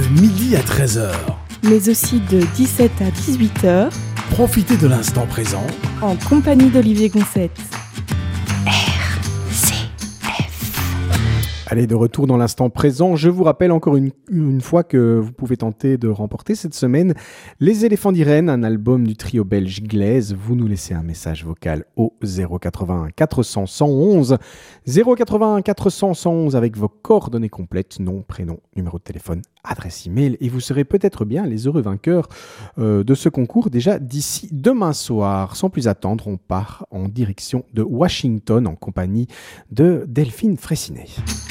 midi à 13h. Mais aussi de 17 à 18h. Profitez de l'instant présent en compagnie d'Olivier Gonçette. Allez, de retour dans l'instant présent. Je vous rappelle encore une fois que vous pouvez tenter de remporter cette semaine Les Éléphants d'Irène, un album du trio belge Glaise. Vous nous laissez un message vocal au 081 400 111. 081 400 111 avec vos coordonnées complètes, nom, prénom, numéro de téléphone, adresse email. Et vous serez peut-être bien les heureux vainqueurs de ce concours déjà d'ici demain soir. Sans plus attendre, on part en direction de Washington en compagnie de Delphine Fraissinet.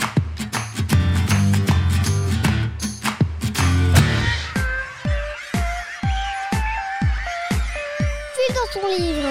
Dans ton livre,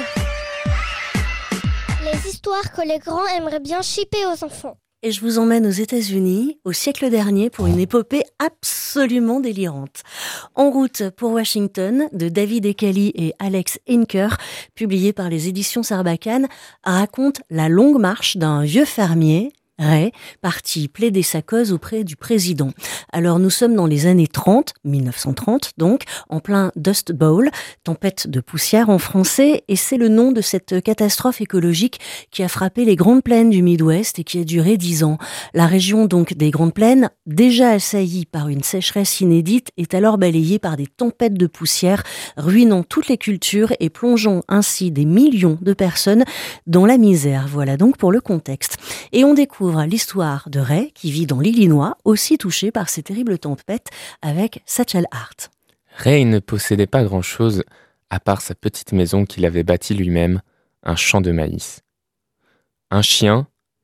les histoires que les grands aimeraient bien chipper aux enfants. Et je vous emmène aux États-Unis, au siècle dernier, pour une épopée absolument délirante. En route pour Washington, de David Ecali et Alex Inker, publié par les éditions Sarbacane, raconte la longue marche d'un vieux fermier, Ray, parti plaider sa cause auprès du président. Alors nous sommes dans les années 30, 1930 donc, en plein Dust Bowl, tempête de poussière en français, et c'est le nom de cette catastrophe écologique qui a frappé les Grandes Plaines du Midwest et qui a duré 10 ans. La région donc des Grandes Plaines, déjà assaillie par une sécheresse inédite, est alors balayée par des tempêtes de poussière, ruinant toutes les cultures et plongeant ainsi des millions de personnes dans la misère. Voilà donc pour le contexte. Et on découvre l'histoire de Ray, qui vit dans l'Illinois, aussi touché par ces terribles tempêtes, avec Satchel Hart. Ray ne possédait pas grand-chose, à part sa petite maison qu'il avait bâtie lui-même, un champ de maïs. Un chien,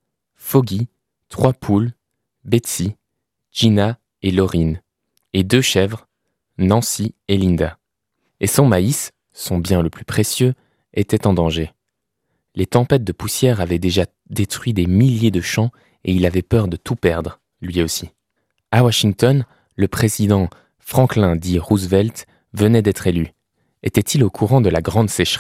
Foggy, 3 poules, Betsy, Gina et Laurine, et 2 chèvres, Nancy et Linda. Et son maïs, son bien le plus précieux, était en danger. Les tempêtes de poussière avaient déjà détruit des milliers de champs et il avait peur de tout perdre, lui aussi. À Washington, le président Franklin D. Roosevelt venait d'être élu. Était-il au courant de la grande sécheresse ?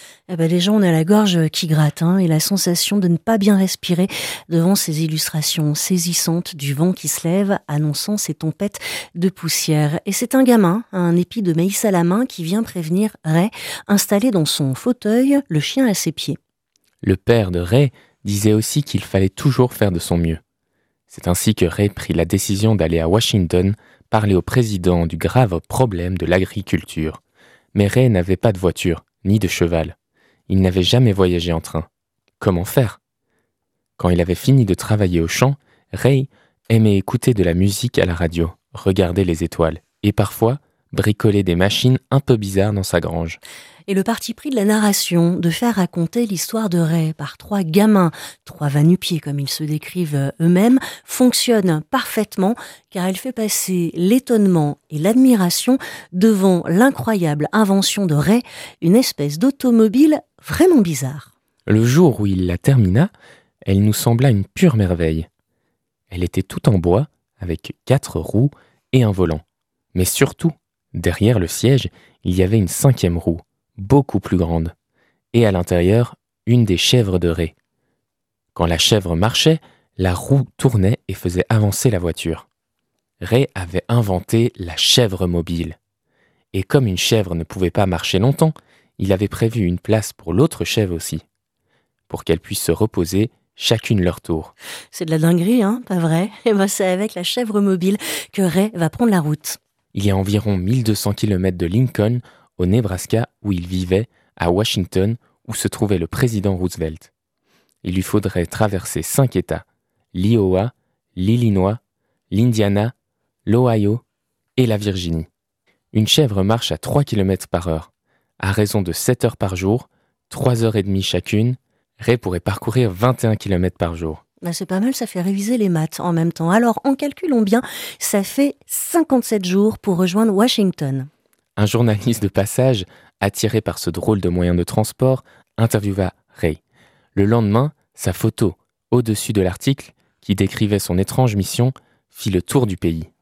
Les gens, on a la gorge qui gratte et la sensation de ne pas bien respirer devant ces illustrations saisissantes du vent qui se lève, annonçant ces tempêtes de poussière. Et c'est un gamin, un épi de maïs à la main, qui vient prévenir Ray, installé dans son fauteuil, le chien à ses pieds. Le père de Ray disait aussi qu'il fallait toujours faire de son mieux. C'est ainsi que Ray prit la décision d'aller à Washington parler au président du grave problème de l'agriculture. Mais Ray n'avait pas de voiture, ni de cheval. Il n'avait jamais voyagé en train. Comment faire ? Quand il avait fini de travailler au champ, Ray aimait écouter de la musique à la radio, regarder les étoiles, et parfois bricoler des machines un peu bizarres dans sa grange. Et le parti pris de la narration, de faire raconter l'histoire de Ray par 3 gamins, 3 va-nu-pieds comme ils se décrivent eux-mêmes, fonctionne parfaitement car elle fait passer l'étonnement et l'admiration devant l'incroyable invention de Ray, une espèce d'automobile vraiment bizarre. Le jour où il la termina, elle nous sembla une pure merveille. Elle était toute en bois, avec 4 roues et un volant. Mais surtout, derrière le siège, il y avait une 5e roue, beaucoup plus grande, et à l'intérieur, une des chèvres de Ray. Quand la chèvre marchait, la roue tournait et faisait avancer la voiture. Ray avait inventé la chèvre mobile. Et comme une chèvre ne pouvait pas marcher longtemps, il avait prévu une place pour l'autre chèvre aussi, pour qu'elles puissent se reposer chacune leur tour. C'est de la dinguerie, pas vrai ? Et c'est avec la chèvre mobile que Ray va prendre la route. Il y a environ 1200 km de Lincoln, au Nebraska, où il vivait, à Washington, où se trouvait le président Roosevelt. Il lui faudrait traverser 5 États, l'Iowa, l'Illinois, l'Indiana, l'Ohio et la Virginie. Une chèvre marche à 3 km par heure. À raison de 7 heures par jour, 3 heures et demie chacune, Ray pourrait parcourir 21 km par jour. C'est pas mal, ça fait réviser les maths en même temps. Alors, en calculons bien, ça fait 57 jours pour rejoindre Washington. Un journaliste de passage, attiré par ce drôle de moyen de transport, interviewa Ray. Le lendemain, sa photo, au-dessus de l'article, qui décrivait son étrange mission, fit le tour du pays.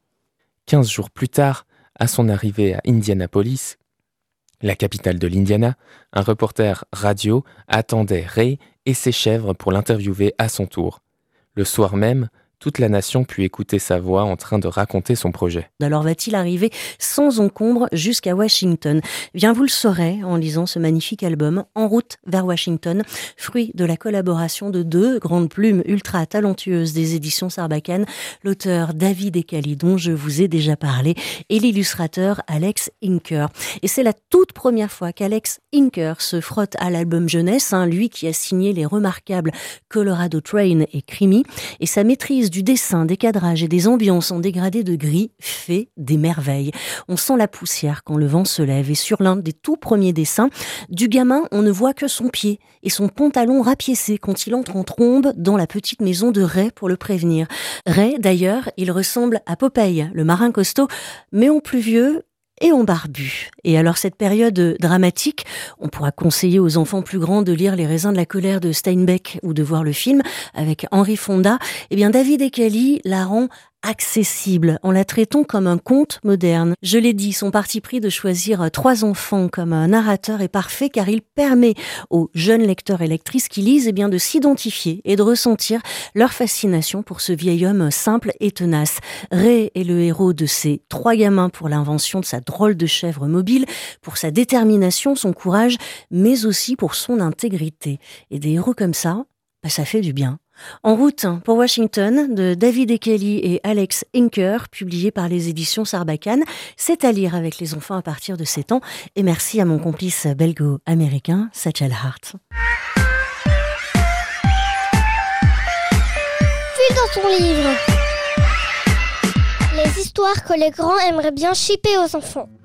15 jours plus tard, à son arrivée à Indianapolis, la capitale de l'Indiana, un reporter radio attendait Ray et ses chèvres pour l'interviewer à son tour. Le soir même, toute la nation put écouter sa voix en train de raconter son projet. Alors va-t-il arriver sans encombre jusqu'à Washington ? Bien, vous le saurez en lisant ce magnifique album En route vers Washington, fruit de la collaboration de deux grandes plumes ultra talentueuses des éditions Sarbacane, l'auteur David Ekali, dont je vous ai déjà parlé, et l'illustrateur Alex Inker. Et c'est la toute première fois qu'Alex Inker se frotte à l'album jeunesse, lui qui a signé les remarquables Colorado Train et Creamy, et sa maîtrise du dessin, des cadrages et des ambiances en dégradé de gris fait des merveilles. On sent la poussière quand le vent se lève, et sur l'un des tout premiers dessins, du gamin, on ne voit que son pied et son pantalon rapiécé quand il entre en trombe dans la petite maison de Ray pour le prévenir. Ray, d'ailleurs, il ressemble à Popeye, le marin costaud, mais en plus vieux et en barbu. Et alors cette période dramatique, on pourra conseiller aux enfants plus grands de lire Les raisins de la colère de Steinbeck ou de voir le film avec Henry Fonda. Eh bien David Ekali la rend accessible en la traitant comme un conte moderne. Je l'ai dit, son parti pris de choisir 3 enfants comme un narrateur est parfait car il permet aux jeunes lecteurs et lectrices qui lisent de s'identifier et de ressentir leur fascination pour ce vieil homme simple et tenace. Ray est le héros de ces 3 gamins pour l'invention de sa drôle de chèvre mobile, pour sa détermination, son courage, mais aussi pour son intégrité. Et des héros comme ça, ça fait du bien. En route pour Washington, de David Ekali et Alex Inker, publié par les éditions Sarbacane. C'est à lire avec les enfants à partir de 7 ans. Et merci à mon complice belgo-américain, Satchel Hart. File dans ton livre. Les histoires que les grands aimeraient bien shipper aux enfants.